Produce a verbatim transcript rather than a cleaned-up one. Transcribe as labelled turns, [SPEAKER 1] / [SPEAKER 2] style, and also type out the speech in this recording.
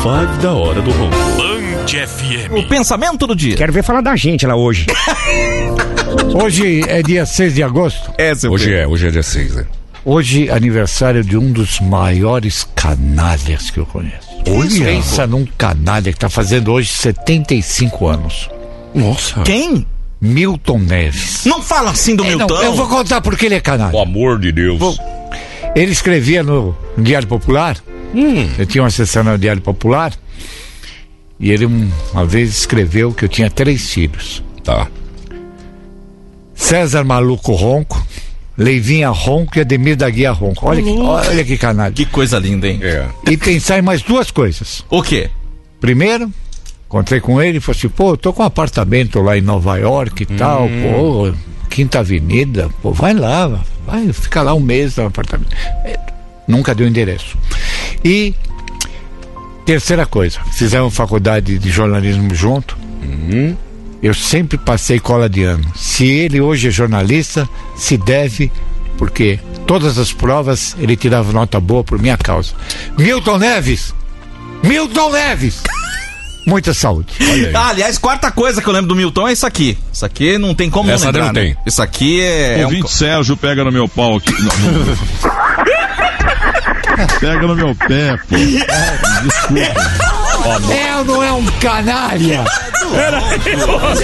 [SPEAKER 1] cinco da hora do ronco. Band F M.
[SPEAKER 2] O pensamento do dia.
[SPEAKER 3] Quero ver falar da gente lá hoje.
[SPEAKER 4] Hoje é dia seis de agosto?
[SPEAKER 2] É, seu
[SPEAKER 5] Hoje
[SPEAKER 2] Pedro.
[SPEAKER 5] é, hoje é dia seis, né?
[SPEAKER 4] Hoje é aniversário de um dos maiores canalhas que eu conheço.
[SPEAKER 5] Olha.
[SPEAKER 4] Pensa num canalha que tá fazendo hoje setenta e cinco anos.
[SPEAKER 5] Nossa.
[SPEAKER 2] Quem?
[SPEAKER 4] Milton Neves.
[SPEAKER 2] Não fala assim do
[SPEAKER 4] É,
[SPEAKER 2] Milton.
[SPEAKER 4] não, eu vou contar porque ele é canalha.
[SPEAKER 5] Pelo amor de Deus.
[SPEAKER 4] Vou- Ele escrevia no Diário Popular.
[SPEAKER 5] Hum.
[SPEAKER 4] Eu tinha uma sessão no Diário Popular. E ele um- uma vez escreveu que eu tinha três filhos.
[SPEAKER 5] Tá.
[SPEAKER 4] César Maluco Ronco, Leivinha Ronco e Ademir da Guia Ronco. Olha, que, olha que canalha.
[SPEAKER 2] Que coisa linda, hein?
[SPEAKER 5] É.
[SPEAKER 4] E pensar em mais duas coisas.
[SPEAKER 2] O quê?
[SPEAKER 4] Primeiro, encontrei com ele e falei assim, pô, eu tô com um apartamento lá em Nova York e tal, pô, Quinta Avenida, pô, vai lá, vai, fica lá um mês no apartamento. É, nunca deu endereço. E terceira coisa, fizemos faculdade de jornalismo junto. Eu sempre passei cola de ano. Se ele hoje é jornalista, se deve, porque todas as provas ele tirava nota boa por minha causa. Milton Neves! Milton Neves! Muita saúde.
[SPEAKER 2] Ah, aliás, quarta coisa que eu lembro do Milton é isso aqui. Isso aqui não tem como
[SPEAKER 5] Essa
[SPEAKER 2] não lembrar,
[SPEAKER 5] não tem.
[SPEAKER 2] né? Isso aqui é... é um-
[SPEAKER 6] Ouvinte Sérgio pega no meu pau aqui. Não, não. Pega no meu pé, pô. Desculpa.
[SPEAKER 4] É ou não é um canalha?